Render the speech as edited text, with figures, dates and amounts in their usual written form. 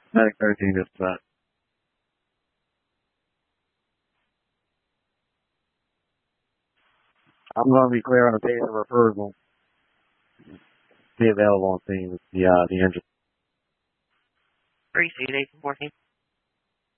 Medic 13 dispatch. I'm going to be clear on the base of referral. Be available on scene with the engine. 3 Seat 814.